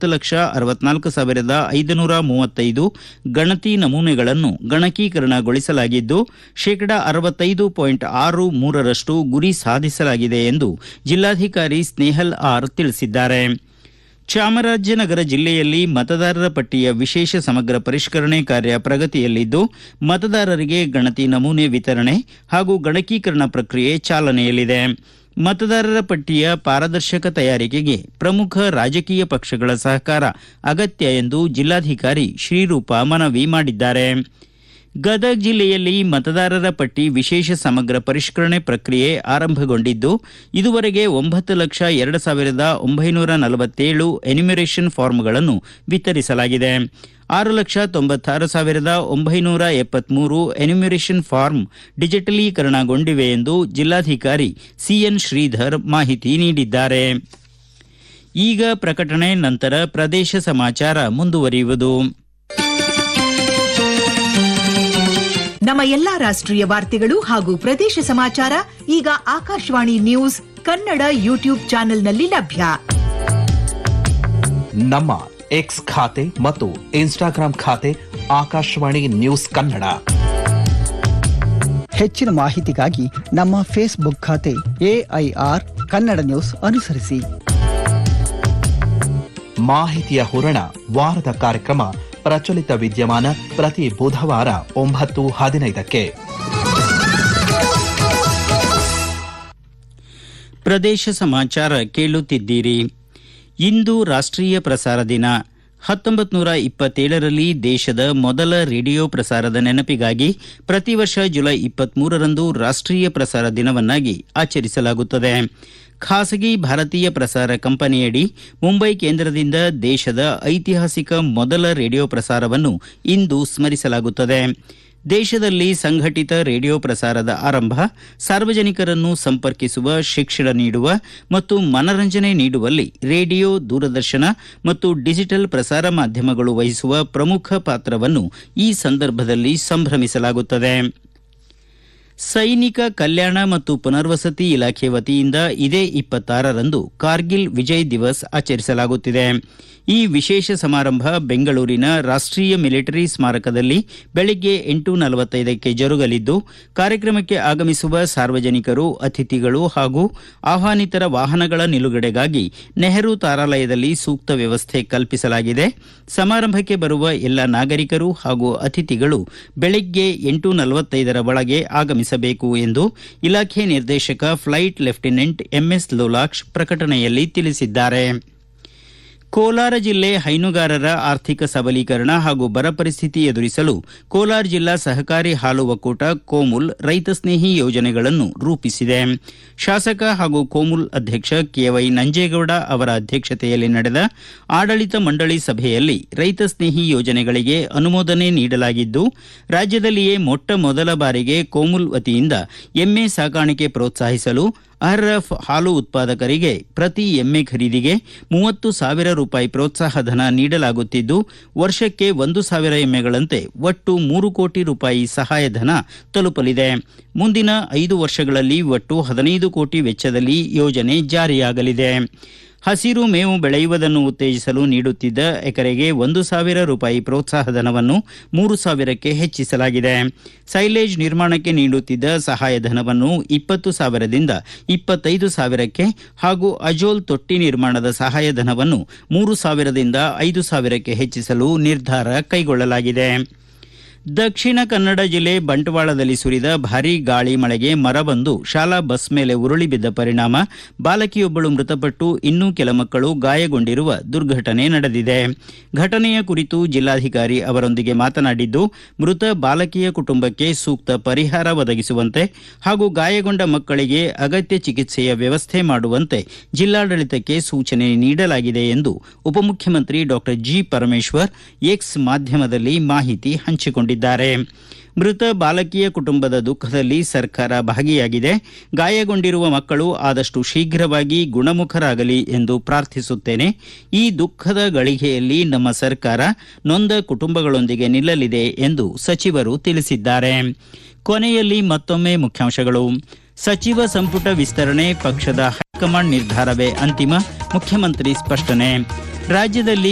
10,64,535 ಗಣತಿ ನಮೂನೆಗಳನ್ನು ಗಣಕೀಕರಣಗೊಳಿಸಲಾಗಿದ್ದು 65.63% ಗುರಿ ಸಾಧಿಸಲಾಗಿದೆ ಎಂದು ಜಿಲ್ಲಾಧಿಕಾರಿ ಸ್ನೇಹಲ್ ಆರ್ ತಿಳಿಸಿದ್ದಾರೆ. ಚಾಮರಾಜನಗರ ಜಿಲ್ಲೆಯಲ್ಲಿ ಮತದಾರರ ಪಟ್ಟಿಯ ವಿಶೇಷ ಸಮಗ್ರ ಪರಿಷ್ಕರಣೆ ಕಾರ್ಯ ಪ್ರಗತಿಯಲ್ಲಿದ್ದು, ಮತದಾರರಿಗೆ ಗಣತಿ ನಮೂನೆ ವಿತರಣೆ ಹಾಗೂ ಗಣಕೀಕರಣ ಪ್ರಕ್ರಿಯೆ ಚಾಲನೆಯಲ್ಲಿದೆ. ಮತದಾರರ ಪಟ್ಟಿಯ ಪಾರದರ್ಶಕ ತಯಾರಿಕೆಗೆ ಪ್ರಮುಖ ರಾಜಕೀಯ ಪಕ್ಷಗಳ ಸಹಕಾರ ಅಗತ್ಯ ಎಂದು ಜಿಲ್ಲಾಧಿಕಾರಿ ಶ್ರೀರೂಪ ಮನವಿ ಮಾಡಿದ್ದಾರೆ. ಗದಗ ಜಿಲ್ಲೆಯಲ್ಲಿ ಮತದಾರರ ಪಟ್ಟಿ ವಿಶೇಷ ಸಮಗ್ರ ಪರಿಷ್ಕರಣೆ ಪ್ರಕ್ರಿಯೆ ಆರಂಭಗೊಂಡಿದ್ದು, ಇದುವರೆಗೆ 9,02,947 ಎನ್ಯುಮರೇಷನ್ ಫಾರ್ಮ್ಗಳನ್ನು ವಿತರಿಸಲಾಗಿದೆ. 6,96,973 ಎನ್ಯುಮರೇಷನ್ ಫಾರ್ಮ್ ಡಿಜಿಟಲೀಕರಣಗೊಂಡಿವೆ ಎಂದು ಜಿಲ್ಲಾಧಿಕಾರಿ ಸಿಎನ್ ಶ್ರೀಧರ್ ಮಾಹಿತಿ ನೀಡಿದ್ದಾರೆ. ಈಗ ಪ್ರಕಟಣೆ, ನಂತರ ಪ್ರದೇಶ ಸಮಾಚಾರ ಮುಂದುವರಿಯುವುದು. ನಮ್ಮ ಎಲ್ಲಾ ರಾಷ್ಟ್ರೀಯ ವಾರ್ತೆಗಳು ಹಾಗೂ ಪ್ರದೇಶ ಸಮಾಚಾರ ಈಗ ಆಕಾಶವಾಣಿ ನ್ಯೂಸ್ ಕನ್ನಡ ಯೂಟ್ಯೂಬ್ ಚಾನೆಲ್ನಲ್ಲಿ ಲಭ್ಯ. ನಮ್ಮ ಎಕ್ಸ್ ಖಾತೆ ಮತ್ತು ಇನ್ಸ್ಟಾಗ್ರಾಂ ಖಾತೆ ಆಕಾಶವಾಣಿ ನ್ಯೂಸ್ ಕನ್ನಡ. ಹೆಚ್ಚಿನ ಮಾಹಿತಿಗಾಗಿ ನಮ್ಮ ಫೇಸ್ಬುಕ್ ಖಾತೆ AIR ಕನ್ನಡ ನ್ಯೂಸ್ ಅನುಸರಿಸಿ. ಮಾಹಿತಿಯ ಹೂರಣ ವಾರದ ಕಾರ್ಯಕ್ರಮ ಪ್ರಚಲಿತ ವಿದ್ಯಮಾನ ಪ್ರತಿ ಬುಧವಾರ 9:15ಕ್ಕೆ. ಪ್ರದೇಶ ಸಮಾಚಾರ ಕೇಳುತ್ತಿದ್ದೀರಿ. ಇಂದು ರಾಷ್ಟ್ರೀಯ ಪ್ರಸಾರ ದಿನ. 1927ರಲ್ಲಿ ದೇಶದ ಮೊದಲ ರೇಡಿಯೋ ಪ್ರಸಾರದ ನೆನಪಿಗಾಗಿ ಪ್ರತಿ ವರ್ಷ ಜುಲೈ 23ರಂದು ರಾಷ್ಟ್ರೀಯ ಪ್ರಸಾರ ದಿನವನ್ನಾಗಿ ಆಚರಿಸಲಾಗುತ್ತದೆ. ಖಾಸಗಿ ಭಾರತೀಯ ಪ್ರಸಾರ ಕಂಪನಿಯಡಿ ಮುಂಬೈ ಕೇಂದ್ರದಿಂದ ದೇಶದ ಐತಿಹಾಸಿಕ ಮೊದಲ ರೇಡಿಯೋ ಪ್ರಸಾರವನ್ನು ಇಂದು ಸ್ಮರಿಸಲಾಗುತ್ತದೆ. ದೇಶದಲ್ಲಿ ಸಂಘಟಿತ ರೇಡಿಯೋ ಪ್ರಸಾರದ ಆರಂಭ, ಸಾರ್ವಜನಿಕರನ್ನು ಸಂಪರ್ಕಿಸುವ, ಶಿಕ್ಷಣ ನೀಡುವ ಮತ್ತು ಮನರಂಜನೆ ನೀಡುವಲ್ಲಿ ರೇಡಿಯೋ, ದೂರದರ್ಶನ ಮತ್ತು ಡಿಜಿಟಲ್ ಪ್ರಸಾರ ಮಾಧ್ಯಮಗಳು ವಹಿಸುವ ಪ್ರಮುಖ ಪಾತ್ರವನ್ನು ಈ ಸಂದರ್ಭದಲ್ಲಿ ಸಂಭ್ರಮಿಸಲಾಗುತ್ತದೆ. ಸೈನಿಕ ಕಲ್ಯಾಣ ಮತ್ತು ಪುನರ್ವಸತಿ ಇಲಾಖೆ ವತಿಯಿಂದ ಇದೇ 26ರಂದು ಕಾರ್ಗಿಲ್ ವಿಜಯ್ ದಿವಸ್ ಆಚರಿಸಲಾಗುತ್ತಿದೆ. ಈ ವಿಶೇಷ ಸಮಾರಂಭ ಬೆಂಗಳೂರಿನ ರಾಷ್ಟ್ರೀಯ ಮಿಲಿಟರಿ ಸ್ಮಾರಕದಲ್ಲಿ ಬೆಳಗ್ಗೆ 8:45ಕ್ಕೆ ಜರುಗಲಿದ್ದು, ಕಾರ್ಯಕ್ರಮಕ್ಕೆ ಆಗಮಿಸುವ ಸಾರ್ವಜನಿಕರು, ಅತಿಥಿಗಳು ಹಾಗೂ ಆಹ್ವಾನಿತರ ವಾಹನಗಳ ನಿಲುಗಡೆಗಾಗಿ ನೆಹರು ತಾರಾಲಯದಲ್ಲಿ ಸೂಕ್ತ ವ್ಯವಸ್ಥೆ ಕಲ್ಪಿಸಲಾಗಿದೆ. ಸಮಾರಂಭಕ್ಕೆ ಬರುವ ಎಲ್ಲ ನಾಗರಿಕರು ಹಾಗೂ ಅತಿಥಿಗಳು ಬೆಳಗ್ಗೆ 8:45ರ ಒಳಗೆ ಆಗಮಿಸಬೇಕು ಎಂದು ಇಲಾಖೆ ನಿರ್ದೇಶಕ ಫ್ಲೈಟ್ ಲೆಫ್ಟಿನೆಂಟ್ MS ಲೋಲಾಕ್ಷ್ ಪ್ರಕಟಣೆಯಲ್ಲಿ ತಿಳಿಸಿದ್ದಾರೆ. ಕೋಲಾರ ಜಿಲ್ಲೆ ಹೈನುಗಾರರ ಆರ್ಥಿಕ ಸಬಲೀಕರಣ ಹಾಗೂ ಬರ ಪರಿಸ್ಥಿತಿ ಎದುರಿಸಲು ಕೋಲಾರ ಜಿಲ್ಲಾ ಸಹಕಾರಿ ಹಾಲು ಒಕ್ಕೂಟ ಕೋಮುಲ್ ರೈತ ಸ್ನೇಹಿ ಯೋಜನೆಗಳನ್ನು ರೂಪಿಸಿದೆ. ಶಾಸಕ ಹಾಗೂ ಕೋಮುಲ್ ಅಧ್ಯಕ್ಷ KY ನಂಜೇಗೌಡ ಅವರ ಅಧ್ಯಕ್ಷತೆಯಲ್ಲಿ ನಡೆದ ಆಡಳಿತ ಮಂಡಳಿ ಸಭೆಯಲ್ಲಿ ರೈತ ಸ್ನೇಹಿ ಯೋಜನೆಗಳಿಗೆ ಅನುಮೋದನೆ ನೀಡಲಾಗಿದ್ದು, ರಾಜ್ಯದಲ್ಲಿಯೇ ಮೊಟ್ಟ ಮೊದಲ ಬಾರಿಗೆ ಕೋಮುಲ್ ವತಿಯಿಂದ ಎಮ್ಮೆ ಸಾಕಾಣಿಕೆ ಪ್ರೋತ್ಸಾಹಿಸಲು ಅರ್ಹ ಹಾಲು ಉತ್ಪಾದಕರಿಗೆ ಪ್ರತಿ ಎಮ್ಮೆ ಖರೀದಿಗೆ 30,000 ರೂಪಾಯಿ ಪ್ರೋತ್ಸಾಹ ಧನ ನೀಡಲಾಗುತ್ತಿದ್ದು, ವರ್ಷಕ್ಕೆ 1,000 ಎಮ್ಮೆಗಳಂತೆ ಒಟ್ಟು 3 ಕೋಟಿ ರೂಪಾಯಿ ಸಹಾಯಧನ ತಲುಪಲಿದೆ. ಮುಂದಿನ 5 ವರ್ಷಗಳಲ್ಲಿ ಒಟ್ಟು 15 ಕೋಟಿ ವೆಚ್ಚದಲ್ಲಿ ಯೋಜನೆ ಜಾರಿಯಾಗಲಿದೆ. ಹಸಿರು ಮೇವು ಬೆಳೆಯುವುದನ್ನು ಉತ್ತೇಜಿಸಲು ನೀಡುತ್ತಿದ್ದ ಎಕರೆಗೆ 1,000 ರೂಪಾಯಿ ಪ್ರೋತ್ಸಾಹಧನವನ್ನು 3,000ಕ್ಕೆ ಹೆಚ್ಚಿಸಲಾಗಿದೆ. ಸೈಲೇಜ್ ನಿರ್ಮಾಣಕ್ಕೆ ನೀಡುತ್ತಿದ್ದ ಸಹಾಯಧನವನ್ನು 20,000ದಿಂದ 25,000ಕ್ಕೆ ಹಾಗೂ ಅಜೋಲ್ ತೊಟ್ಟಿ ನಿರ್ಮಾಣದ ಸಹಾಯಧನವನ್ನು 3,000ದಿಂದ 5,000ಕ್ಕೆ ಹೆಚ್ಚಿಸಲು ನಿರ್ಧಾರ ಕೈಗೊಳ್ಳಲಾಗಿದೆ. ದಕ್ಷಿಣ ಕನ್ನಡ ಜಿಲ್ಲೆ ಬಂಟ್ವಾಳದಲ್ಲಿ ಸುರಿದ ಭಾರೀ ಗಾಳಿ ಮಳೆಗೆ ಮರವೊಂದು ಶಾಲಾ ಬಸ್ ಮೇಲೆ ಉರುಳಿ ಬಿದ್ದ ಪರಿಣಾಮ ಬಾಲಕಿಯೊಬ್ಬಳು ಮೃತಪಟ್ಟು ಇನ್ನೂ ಕೆಲ ಮಕ್ಕಳು ಗಾಯಗೊಂಡಿರುವ ದುರ್ಘಟನೆ ನಡೆದಿದೆ. ಘಟನೆಯ ಕುರಿತು ಜಿಲ್ಲಾಧಿಕಾರಿ ಅವರೊಂದಿಗೆ ಮಾತನಾಡಿದ್ದು, ಮೃತ ಬಾಲಕಿಯ ಕುಟುಂಬಕ್ಕೆ ಸೂಕ್ತ ಪರಿಹಾರ ಒದಗಿಸುವಂತೆ ಹಾಗೂ ಗಾಯಗೊಂಡ ಮಕ್ಕಳಿಗೆ ಅಗತ್ಯ ಚಿಕಿತ್ಸೆಯ ವ್ಯವಸ್ಥೆ ಮಾಡುವಂತೆ ಜಿಲ್ಲಾಡಳಿತಕ್ಕೆ ಸೂಚನೆ ನೀಡಲಾಗಿದೆ ಎಂದು ಉಪಮುಖ್ಯಮಂತ್ರಿ ಡಾ ಜಿ ಪರಮೇಶ್ವರ್ ಎಕ್ಸ್ ಮಾಧ್ಯಮದಲ್ಲಿ ಮಾಹಿತಿ ಹಂಚಿಕೊಂಡಿದ್ದಾರೆ. ಮೃತ ಬಾಲಕಿಯ ಕುಟುಂಬದ ದುಃಖದಲ್ಲಿ ಸರ್ಕಾರ ಭಾಗಿಯಾಗಿದೆ. ಗಾಯಗೊಂಡಿರುವ ಮಕ್ಕಳು ಆದಷ್ಟು ಶೀಘ್ರವಾಗಿ ಗುಣಮುಖರಾಗಲಿ ಎಂದು ಪ್ರಾರ್ಥಿಸುತ್ತೇನೆ. ಈ ದುಃಖದ ಗಳಿಗೆಯಲ್ಲಿ ನಮ್ಮ ಸರ್ಕಾರ ನೊಂದ ಕುಟುಂಬಗಳೊಂದಿಗೆ ನಿಲ್ಲಲಿದೆ ಎಂದು ಸಚಿವರು ತಿಳಿಸಿದ್ದಾರೆ. ಕೊನೆಯಲ್ಲಿ ಮತ್ತೊಮ್ಮೆ ಮುಖ್ಯಾಂಶಗಳು. ಸಚಿವ ಸಂಪುಟ ವಿಸ್ತರಣೆ ಪಕ್ಷದ ಹೈಕಮಾಂಡ್ ನಿರ್ಧಾರವೇ ಅಂತಿಮ, ಮುಖ್ಯಮಂತ್ರಿ ಸ್ಪಷ್ಟನೆ. ರಾಜ್ಯದಲ್ಲಿ